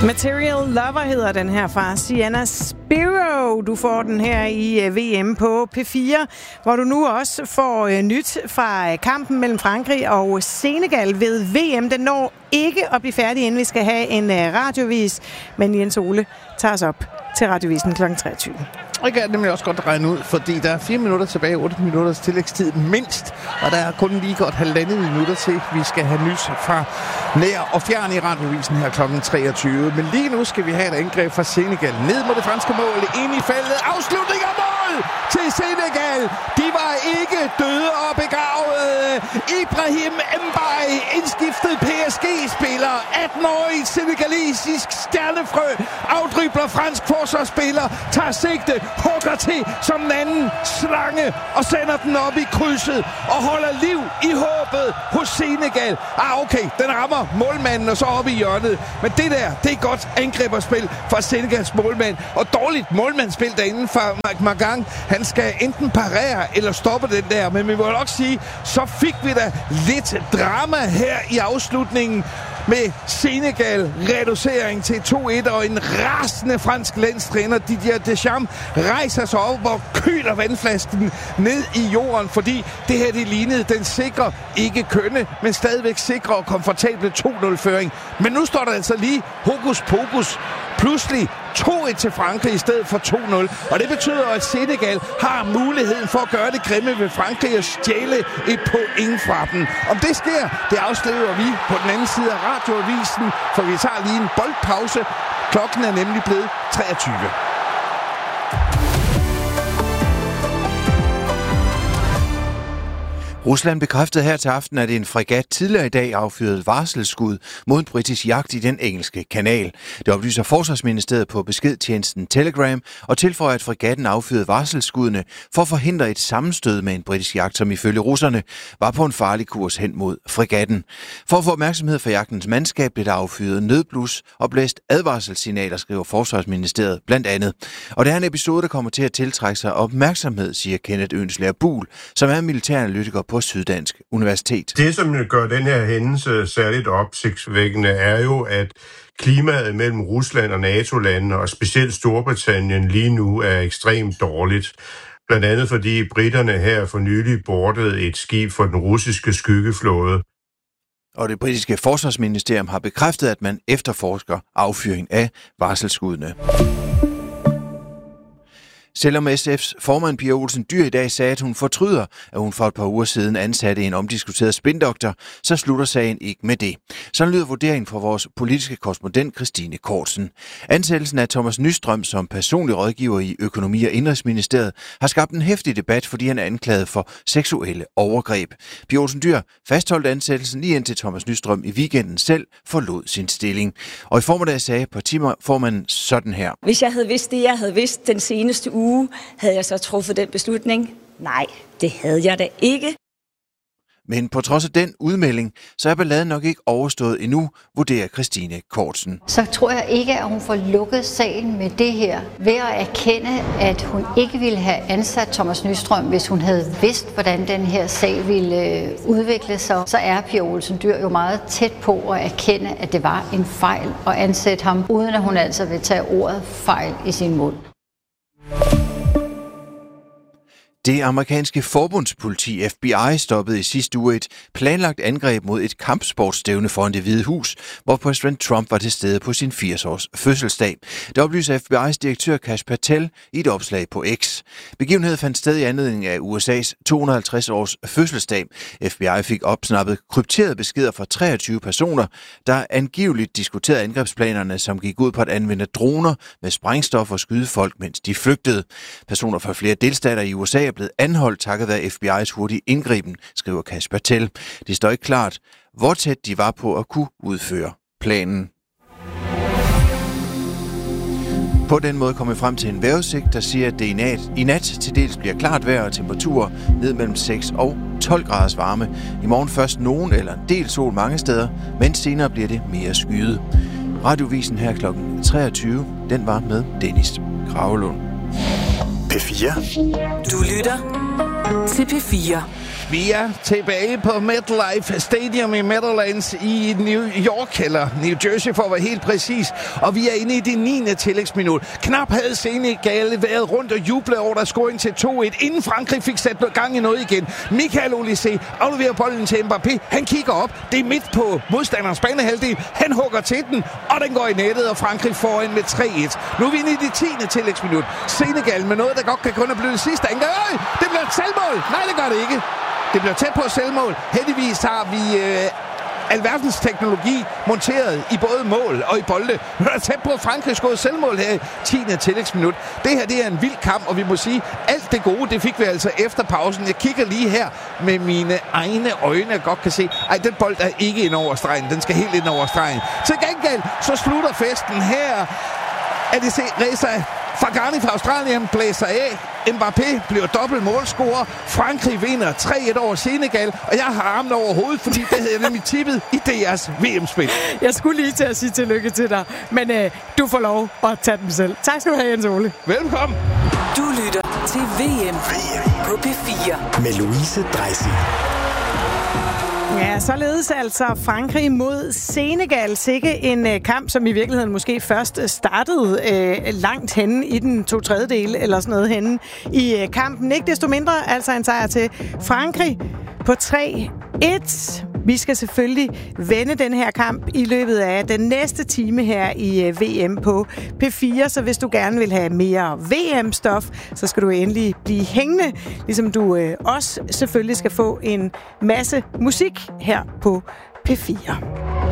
Material Lover hedder den her fra Sienna Spiro. Du får den her i VM på P4, hvor du nu også får nyt fra kampen mellem Frankrig og Senegal ved VM. Den når ikke at blive færdig, inden vi skal have en radiovis, men Jens Ole tager os op til radiovisen kl. 23. Og jeg kan nemlig også godt regne ud, fordi der er 4 minutter tilbage, 8 minutters tillægstid mindst, og der er kun lige godt 1,5 minutter til, vi skal have nys fra nær og fjern i radiovisen her kl. 23. Men lige nu skal vi have et angreb fra Senegal. Ned mod det franske mål, ind i feltet, afslutning og mål til Senegal. De var ikke døde og begravede. Ibrahim Mbaye, indskiftet PSG-spiller, 18-årig senegalesisk stjernefrø, afdribler fransk forsvarsspiller, tager sigte, hugger til som en anden slange og sender den op i krydset og holder liv i håbet hos Senegal. Okay, den rammer målmanden og så op i hjørnet. Men det er godt angriberspil fra Senegals målmand, og dårligt målmandsspil derinde fra Magang. Han skal enten parere eller stoppe den der, men vi må nok sige, så fik vi da lidt drama her i afslutningen med Senegal reducering til 2-1, og en rasende fransk landstræner Didier Deschamps rejser sig op og køler vandflasken ned i jorden, fordi det her det lignede den sikre, ikke kønne, men stadigvæk sikre og komfortable 2-0-føring. Men nu står der altså lige hokus pokus, pludselig 2-1 til Frankrig i stedet for 2-0. Og det betyder, at Senegal har muligheden for at gøre det grimme ved Frankrig og stjæle et point fra dem. Om det sker, det afslører vi på den anden side af radioavisen, for vi tager lige en boldpause. Klokken er nemlig blevet 23. Rusland bekræftede her til aften, at en fregat tidligere i dag affyrede varselsskud mod en britisk jagt i den engelske kanal. Det oplyser Forsvarsministeriet på beskedtjenesten Telegram og tilføjer, at fregatten affyrede varselsskuddene for at forhindre et sammenstød med en britisk jagt, som ifølge russerne var på en farlig kurs hen mod fregatten. For at få opmærksomhed fra jagtens mandskab blev der affyret nødblus og blæst advarselssignaler, skriver Forsvarsministeriet blandt andet. Og det er en episode, der kommer til at tiltrække sig opmærksomhed, siger Kenneth Ønslager Buhl, som er militæranalytiker på Syddansk Universitet. Det, som gør den her hændelse særligt opsigtsvækkende, er jo, at klimaet mellem Rusland og NATO-landene, og specielt Storbritannien, lige nu er ekstremt dårligt. Blandt andet fordi briterne her for nylig boardede et skib for den russiske skyggeflåde. Og det britiske forsvarsministerium har bekræftet, at man efterforsker affyring af varselsskuddene. Selvom SF's formand Pia Olsen Dyhr i dag sagde, at hun fortryder, at hun for et par uger siden ansatte en omdiskuteret spindoktor, så slutter sagen ikke med det. Sådan lyder vurderingen fra vores politiske korrespondent Christine Kortsen. Ansættelsen af Thomas Nystrøm som personlig rådgiver i Økonomi- og Indenrigsministeriet har skabt en heftig debat, fordi han er anklaget for seksuelle overgreb. Pia Olsen Dyhr fastholdt ansættelsen lige indtil Thomas Nystrøm i weekenden selv forlod sin stilling. Og i formiddag sagde partiformanden sådan her. Hvis jeg havde vidst det, jeg havde vidst den seneste uge, havde jeg så truffet den beslutning? Nej, det havde jeg da ikke. Men på trods af den udmelding, så er balladen nok ikke overstået endnu, vurderer Christine Kortsen. Så tror jeg ikke, at hun får lukket sagen med det her, ved at erkende, at hun ikke ville have ansat Thomas Nystrøm, hvis hun havde vidst, hvordan den her sag ville udvikle sig. Så er Pia Olsen Dyhr jo meget tæt på at erkende, at det var en fejl at ansætte ham, uden at hun altså vil tage ordet fejl i sin mund. Det amerikanske forbundspoliti FBI stoppede i sidste uge et planlagt angreb mod et kampsportsstævne foran Det Hvide Hus, hvor præsident Trump var til stede på sin 80-års fødselsdag. Det oplyser FBI's direktør Kash Patel i et opslag på X. Begivenheden fandt sted i anledning af USA's 250-års fødselsdag. FBI fik opsnappet krypterede beskeder fra 23 personer, der angiveligt diskuterede angrebsplanerne, som gik ud på at anvende droner med sprængstof og skyde folk, mens de flygtede. Personer fra flere delstater i USA er blevet anholdt takket være FBI's hurtige indgriben, skriver Kash Patel. Det står ikke klart, hvor tæt de var på at kunne udføre planen. På den måde kommer vi frem til en vejrudsigt, der siger, at det i nat til dels bliver klart vejr og temperaturer ned mellem 6 og 12 graders varme. I morgen først nogen eller en del sol mange steder, men senere bliver det mere skyet. Radiovisen her kl. 23, den var med Dennis Gravelund. P4. Du lytter til P4. Vi er tilbage på MetLife Stadium i Meadowlands i New York, eller New Jersey for at være helt præcis. Og vi er inde i det 9. tillægsminut. Knap havde Senegal været rundt og juble over der scoring til 2-1, inden Frankrig fik sat gang i noget igen. Michael Olise afleverer bolden til Mbappé. Han kigger op. Det er midt på modstanderens banehalvdel. Han hugger til den, og den går i nettet, og Frankrig foran med 3-1. Nu er vi inde i det 10. tillægsminut. Senegal med noget, der godt kan kun have blevet det sidste angreb. Det bliver et selvmål! Nej, det gør det ikke. Det bliver tæt på selvmål. Heldigvis har vi alverdens teknologi monteret i både mål og i bolde. Nu er der tæt på, at Frankrig skåede selvmål her i 10. tillægsminut. Det her, det er en vild kamp, og vi må sige, alt det gode, det fik vi altså efter pausen. Jeg kigger lige her med mine egne øjne, jeg godt kan se. Ej, den bold er ikke ind over stregen. Den skal helt ind over stregen. Til gengæld, så slutter festen her. ADC Reza Fagani fra Australien blæser af. Mbappé bliver dobbelt målscorer. Frankrig vinder 3-1 over Senegal. Og jeg har armen over hovedet, fordi det havde jeg nemlig tippet i deres VM-spil. Jeg skulle lige til at sige tillykke til dig, men du får lov at tage den selv. Tak skal du have, Jens Ole. Velkommen. Du lytter til VM på P4 med Louise Dreisig. Ja, således altså Frankrig mod Senegal. Sikke en kamp, som i virkeligheden måske først startede langt henne i den 2/3 eller sådan noget henne i kampen. Ikke desto mindre altså en sejr til Frankrig på 3-1. Vi skal selvfølgelig vende den her kamp i løbet af den næste time her i VM på P4. Så hvis du gerne vil have mere VM-stof, så skal du endelig blive hængende. Ligesom du også selvfølgelig skal få en masse musik her på P4.